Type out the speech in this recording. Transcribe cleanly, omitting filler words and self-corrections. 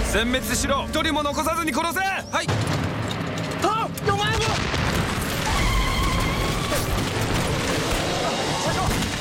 殲滅しろ。一人も残さずに殺せ。はい。